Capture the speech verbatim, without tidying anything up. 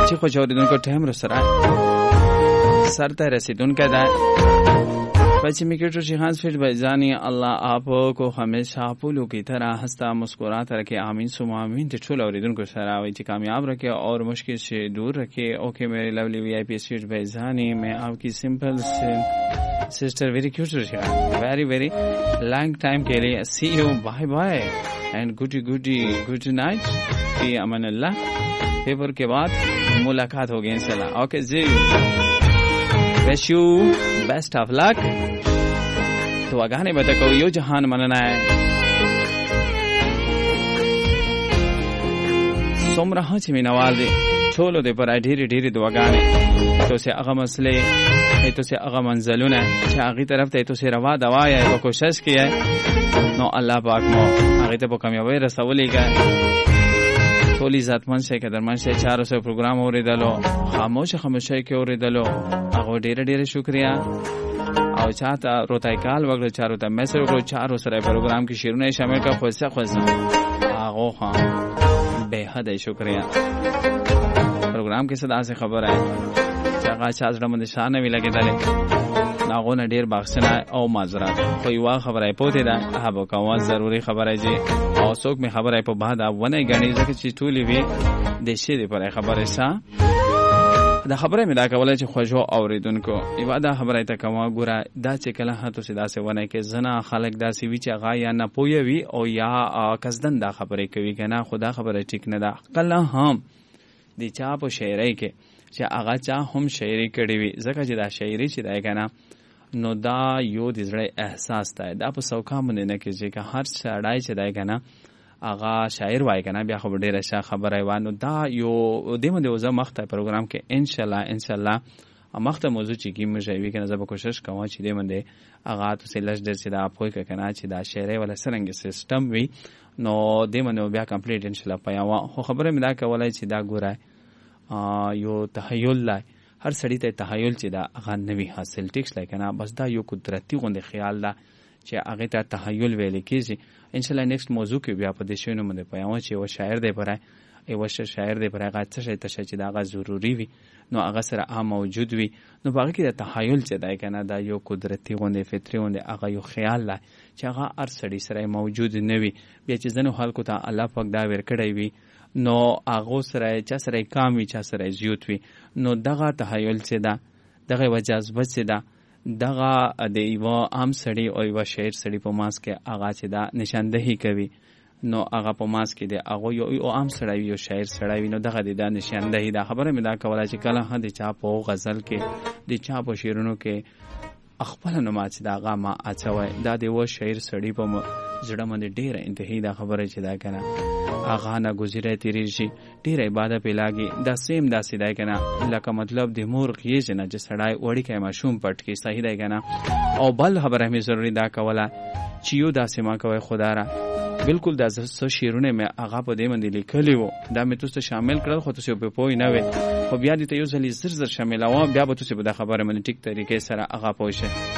چې خو اوریدونکو ټایم رو سره سر ته رسیدونکو ده. بچے میکٹر شیخان فیٹ بھائی اللہ آپ کو ہمیشہ پھولوں کی طرح ہنستا مسکراتا رکھے. آمین سم آمین. ٹھول اوریدونکو سره وای چې کامیاب رکھے اور مشکل سے دور رکھے. اوکے میرے لولی وی آئی پی سویٹ بھائی میں آپ کی سمپل سسٹر ویری کیوٹ ویری ویری لانگ ٹائم کے لیے سی یو بائے بائے اینڈ گڈ گڈ گڈ نائٹ فی امان اللہ. پیپر کے بعد ملاقات ہوگی انشاءاللہ. اوکے جی wish you best of luck. دعاګانې به کوو یو جهان مننه څومره چې مینوال دي ټولو دې پر ډېرې ډېرې دعاګانې تاسې هغه مسلې تاسې هغه منزلونه چې هغې طرف ته تاسې روا دوا یې په کوشش کې یې نو الله پاک مو هغې ته په کامیابۍ رسولی که ټول عزتمند شئ قدرمند شئ. چارو سو پروګرام اورېدلو خاموش خاموشۍ کې اورېدلو هغو ډېره ډېره شکریه. او چاته روتای کال وکړو چارو ته میسج وکړو چارو سره پروګرام کې شعرونه شامل کړه خوښه خوښه هغو ها به حد شکریه. پروګرام کې صدا سے خبر ہے چې هغه چا زړه باندې شانه وی لګېدلې هغو نه ډېر بخښنه او معذرت. خو یوه خبره یې پوتې ده هغه کوه ضروري خبره چې او څوک مې خبره په بعد ونه ګڼي ځکه چې ټولې وي د شی د پرې خبره شه دا خبره مې دا کوله چې خوږو اوریدونکو یوه دا خبره ته کومه ګوره دا چې کله هاتو چې داسې ونه کې زنه خلک داسې وي چې هغه یا نه پوهه وي او یا قصدن دا خبرې کوي که نه خو دا خبره ټیک نه ده. کله هم د چا په شاعرۍ کې چې هغه چا هم شاعري کړې وي ځکه چې دا شاعري چې دی که نه نو دا یو د زړه احساس دی. دا په سوکا باندې نه کېږي که هر سړی چې دی که نه هغه شاعر وای کنه بیا خو ډیره ښه خبره وای. نو دا یو د مده وزه مخته پروګرام کې ان شاء الله ان شاء الله مخته موضوع چې کی مې وی کنه زه به کوشش کوم چې د منده هغه تاسو لږ ډیر چې دا پوي کنه چې دا شاعر ولا سرنګ سیستم وی نو د منده بیا کمپلیټ ان شاء الله پیا خو خبره مې دا کولای چې دا ګورای یو تخیل لای هر سړی ته تخیل چې دا هغه نوی حاصل ټیکس لای کنه بس دا یو قدرتي غونډه خیال ده چې هغه ته تخیل ویل کېږي. ان شاء الله نیکسٹ موضوع کې بیا په دې شنو باندې پېوم چې و شاعر دی پرای ایو شاعر دی پرای هغه څه ته چې دا هغه ضروری وي نو هغه سره عام موجود وي نو باقي کې د تخیل چې دی کنه دا یو قدرتي غونډه فطري غونډه هغه یو خیال لا چې هغه هر سړی سره موجود نه وي بیا چې ځنو خلکو ته الله پاک دا ورکړی وي نو هغه سره چا سره کام وي چا سره زیات وي نو دغه تخیل چې دا دغه وجازبه چې دا دغه د یو عام سړی او یو شاعر سړی په ماس کې هغه چې دا نشاندهی کوي نو هغه په ماس کې دی هغه یو عام سړی یو شاعر سړی نو دغه د نشاندهی دا خبره مې دا کوله چې کله هدي چا په غزل کې د چا په شعرونو کې خپل نوم چې دا هغه ما اچوي دا د و شاعر سړی په زړه باندې ډیره انتهایی دا خبره چې دا کنه هغه نه گزیره تیری شي ډیره عبادت په لاګي دا سیم دا سیدای کنه لکه مطلب د مور خېژ نه چې سړی وړي کې ماشوم پټ کې صحیح دی کنه او بل خبره مې ضروری دا کوله چې یو دا سیما کوي خدا را بالکل دا څه شیرونه مې هغه په دې باندې لیکلی وو دا مې تاسو شامل کړل خو تاسو په پوي نه وې خو بیا دې ته یو ځلې زر زر شامل او بیا به تاسو په دا خبره باندې ټیک طریقې سره هغه پوه شئ.